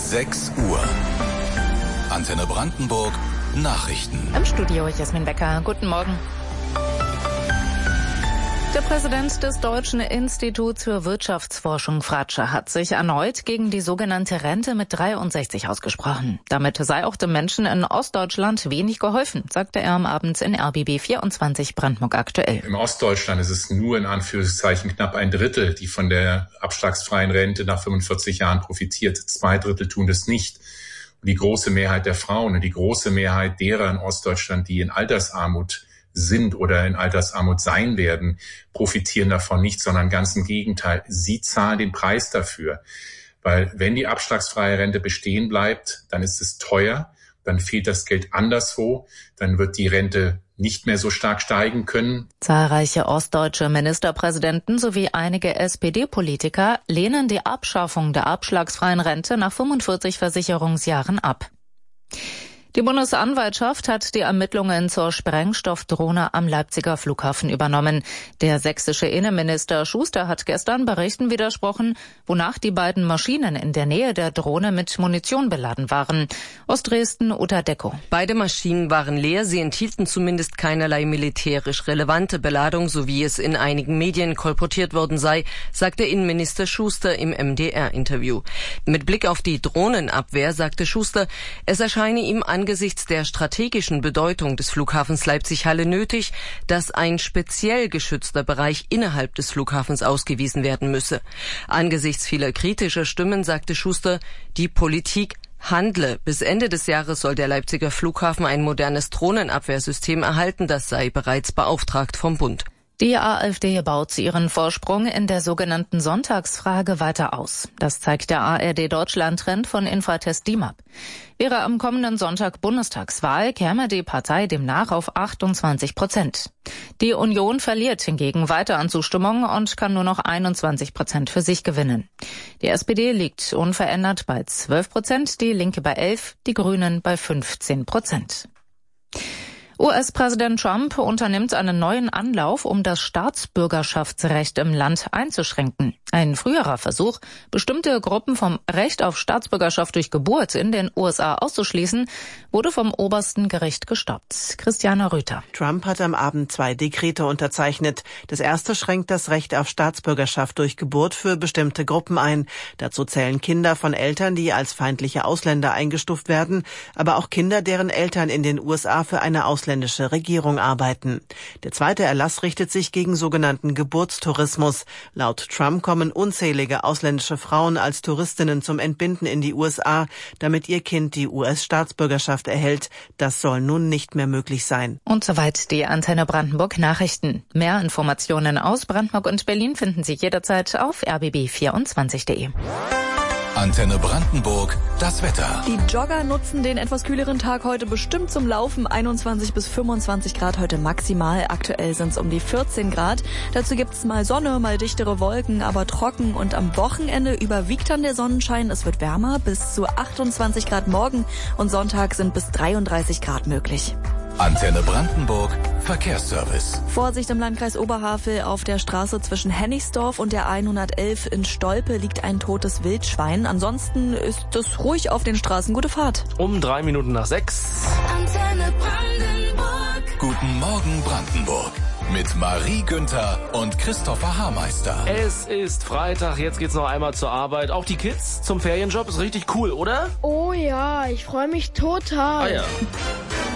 6 Uhr. Antenne Brandenburg Nachrichten. Im Studio Jasmin Becker. Guten Morgen. Der Präsident des Deutschen Instituts für Wirtschaftsforschung, Fratsche, hat sich erneut gegen die sogenannte Rente mit 63 ausgesprochen. Damit sei auch den Menschen in Ostdeutschland wenig geholfen, sagte er am Abend in RBB 24 Brandenburg aktuell. Im Ostdeutschland ist es nur in Anführungszeichen knapp ein Drittel, die von der abschlagsfreien Rente nach 45 Jahren profitiert. 2 Drittel tun das nicht. Und die große Mehrheit der Frauen und die große Mehrheit derer in Ostdeutschland, die in Altersarmut sind oder in Altersarmut sein werden, profitieren davon nicht, sondern ganz im Gegenteil. Sie zahlen den Preis dafür. Weil wenn die abschlagsfreie Rente bestehen bleibt, dann ist es teuer, dann fehlt das Geld anderswo, dann wird die Rente nicht mehr so stark steigen können. Zahlreiche ostdeutsche Ministerpräsidenten sowie einige SPD-Politiker lehnen die Abschaffung der abschlagsfreien Rente nach 45 Versicherungsjahren ab. Die Bundesanwaltschaft hat die Ermittlungen zur Sprengstoffdrohne am Leipziger Flughafen übernommen. Der sächsische Innenminister Schuster hat gestern Berichten widersprochen, wonach die beiden Maschinen in der Nähe der Drohne mit Munition beladen waren. Ostdresden, Uta Decko. Beide Maschinen waren leer, sie enthielten zumindest keinerlei militärisch relevante Beladung, so wie es in einigen Medien kolportiert worden sei, sagte Innenminister Schuster im MDR-Interview. Mit Blick auf die Drohnenabwehr sagte Schuster, es erscheine ihm angesichts der strategischen Bedeutung des Flughafens Leipzig-Halle nötig, dass ein speziell geschützter Bereich innerhalb des Flughafens ausgewiesen werden müsse. Angesichts vieler kritischer Stimmen sagte Schuster, die Politik handle. Bis Ende des Jahres soll der Leipziger Flughafen ein modernes Drohnenabwehrsystem erhalten, das sei bereits beauftragt vom Bund. Die AfD baut ihren Vorsprung in der sogenannten Sonntagsfrage weiter aus. Das zeigt der ARD-Deutschland-Trend von Infratest DIMAP. Wäre am kommenden Sonntag Bundestagswahl, käme die Partei demnach auf 28%. Die Union verliert hingegen weiter an Zustimmung und kann nur noch 21% für sich gewinnen. Die SPD liegt unverändert bei 12%, die Linke bei 11%, die Grünen bei 15%. US-Präsident Trump unternimmt einen neuen Anlauf, um das Staatsbürgerschaftsrecht im Land einzuschränken. Ein früherer Versuch, bestimmte Gruppen vom Recht auf Staatsbürgerschaft durch Geburt in den USA auszuschließen, wurde vom obersten Gericht gestoppt. Christiane Rüther. Trump hat am Abend 2 Dekrete unterzeichnet. Das erste schränkt das Recht auf Staatsbürgerschaft durch Geburt für bestimmte Gruppen ein. Dazu zählen Kinder von Eltern, die als feindliche Ausländer eingestuft werden, aber auch Kinder, deren Eltern in den USA für eine ausländische Regierung arbeiten. Der zweite Erlass richtet sich gegen sogenannten Geburtstourismus. Laut Trump kommen unzählige ausländische Frauen als Touristinnen zum Entbinden in die USA, damit ihr Kind die US-Staatsbürgerschaft erhält. Das soll nun nicht mehr möglich sein. Und soweit die Antenne Brandenburg Nachrichten. Mehr Informationen aus Brandenburg und Berlin finden Sie jederzeit auf rbb24.de. Antenne Brandenburg, das Wetter. Die Jogger nutzen den etwas kühleren Tag heute bestimmt zum Laufen. 21 bis 25 Grad heute maximal. Aktuell sind es um die 14 Grad. Dazu gibt's mal Sonne, mal dichtere Wolken, aber trocken. Und am Wochenende überwiegt dann der Sonnenschein. Es wird wärmer, bis zu 28 Grad morgen. Und Sonntag sind bis 33 Grad möglich. Antenne Brandenburg, Verkehrsservice. Vorsicht im Landkreis Oberhavel. Auf der Straße zwischen Hennigsdorf und der 111 in Stolpe liegt ein totes Wildschwein. Ansonsten ist es ruhig auf den Straßen. Gute Fahrt. Um 3 Minuten nach 6. Antenne Brandenburg. Guten Morgen Brandenburg. Mit Marie Günther und Christopher Haarmeister. Es ist Freitag, jetzt geht's noch einmal zur Arbeit. Auch die Kids zum Ferienjob ist richtig cool, oder? Oh ja, ich freue mich total. Ah ja.